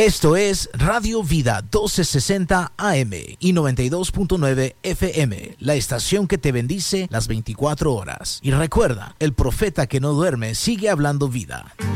Esto es Radio Vida 1260 AM y 92.9 FM, la estación que te bendice las 24 horas. Y recuerda, el profeta que no duerme sigue hablando vida.